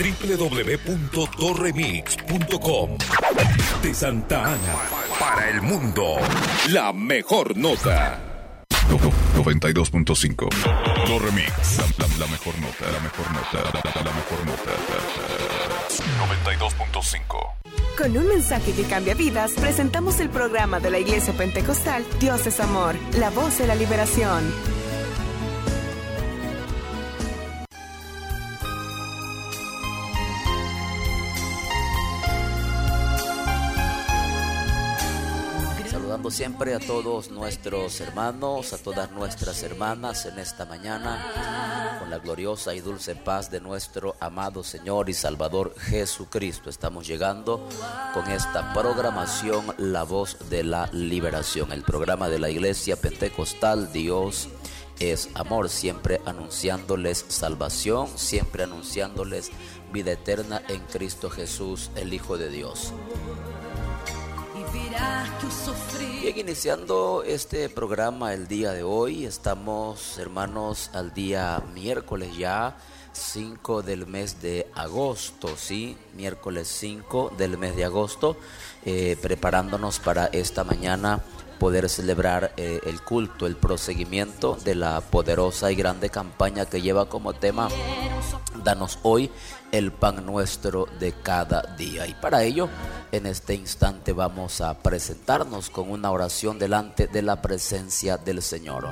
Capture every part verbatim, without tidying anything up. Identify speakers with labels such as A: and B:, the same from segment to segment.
A: doble u doble u doble u punto torremix punto com. De Santa Ana para el mundo, la mejor nota.
B: noventa y dos punto cinco. Torremix, la, la, la mejor nota, la mejor nota, la, la mejor nota. noventa y dos punto cinco.
C: Con un mensaje que cambia vidas, presentamos el programa de la Iglesia Pentecostal Dios es Amor, la voz de la liberación.
D: Saludando siempre a todos nuestros hermanos, a todas nuestras hermanas en esta mañana, con la gloriosa y dulce paz de nuestro amado Señor y Salvador Jesucristo. Estamos llegando con esta programación, La Voz de la Liberación, el programa de la Iglesia Pentecostal Dios es Amor, siempre anunciándoles salvación, siempre anunciándoles vida eterna en Cristo Jesús, el Hijo de Dios. Bien, iniciando este programa el día de hoy, estamos, hermanos, al día miércoles ya, cinco del mes de agosto, ¿sí? Miércoles cinco del mes de agosto, eh, preparándonos para esta mañana poder celebrar eh, el culto, el proseguimiento de la poderosa y grande campaña que lleva como tema Danos hoy el pan nuestro de cada día. Y para ello, en este instante vamos a presentarnos con una oración delante de la presencia del Señor.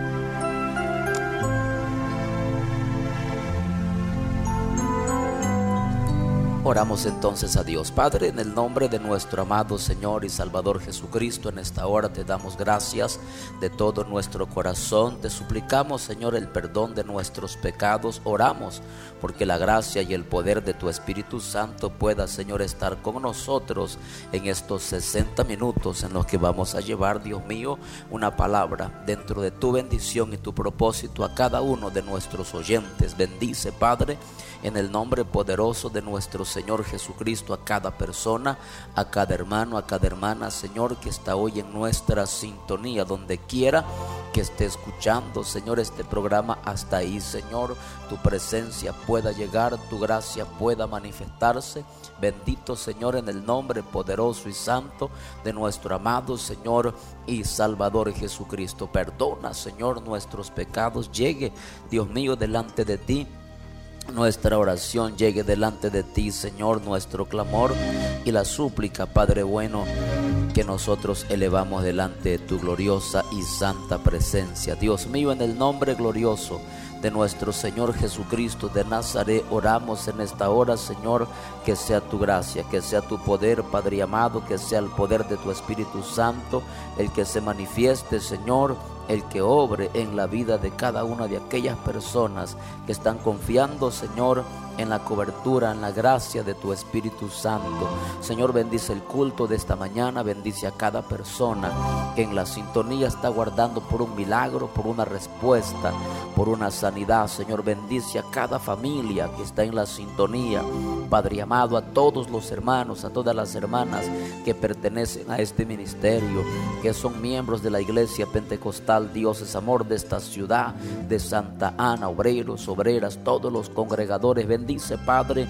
D: Oramos entonces a Dios. Padre, en el nombre de nuestro amado Señor y Salvador Jesucristo, en esta hora te damos gracias de todo nuestro corazón. Te suplicamos, Señor, el perdón de nuestros pecados. Oramos porque la gracia y el poder de tu Espíritu Santo pueda, Señor, estar con nosotros en estos sesenta minutos en los que vamos a llevar, Dios mío, una palabra dentro de tu bendición y tu propósito a cada uno de nuestros oyentes. Bendice, Padre, en el nombre poderoso de nuestro Señor Jesucristo, a cada persona, a cada hermano, a cada hermana, Señor, que está hoy en nuestra sintonía, donde quiera que esté escuchando, Señor, este programa, hasta ahí, Señor, tu presencia pueda llegar, tu gracia pueda manifestarse. Bendito, Señor, en el nombre poderoso y santo de nuestro amado Señor y Salvador Jesucristo. Perdona, Señor, nuestros pecados. Llegue, Dios mío, delante de ti nuestra oración, llegue delante de ti, Señor, nuestro clamor y la súplica, Padre bueno, que nosotros elevamos delante de tu gloriosa y santa presencia. Dios mío, en el nombre glorioso de nuestro Señor Jesucristo de Nazaret, oramos en esta hora, Señor, que sea tu gracia, que sea tu poder, Padre amado, que sea el poder de tu Espíritu Santo, el que se manifieste, Señor, el que obre en la vida de cada una de aquellas personas que están confiando, Señor, en la cobertura, en la gracia de tu Espíritu Santo. Señor, bendice el culto de esta mañana, bendice a cada persona que en la sintonía está guardando por un milagro, por una respuesta, por una sanidad. Señor, bendice a cada familia que está en la sintonía, Padre amado, a todos los hermanos, a todas las hermanas que pertenecen a este ministerio, que son miembros de la Iglesia Pentecostal Dios es Amor de esta ciudad de Santa Ana, obreros, obreras, todos los congregadores. Bendice, Padre,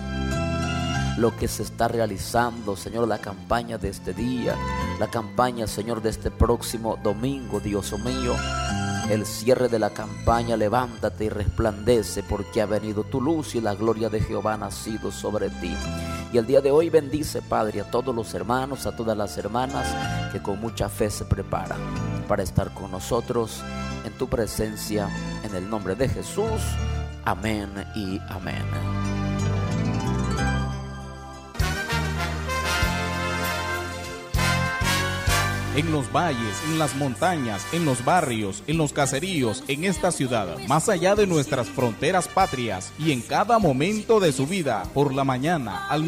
D: lo que se está realizando, Señor, la campaña de este día, la campaña, Señor, de este próximo domingo, Dios mío. El cierre de la campaña, levántate y resplandece, porque ha venido tu luz y la gloria de Jehová ha nacido sobre ti. Y el día de hoy bendice, Padre, a todos los hermanos, a todas las hermanas que con mucha fe se preparan para estar con nosotros en tu presencia, en el nombre de Jesús. Amén y amén.
E: En los valles, en las montañas, en los barrios, en los caseríos, en esta ciudad, más allá de nuestras fronteras patrias y en cada momento de su vida, por la mañana, al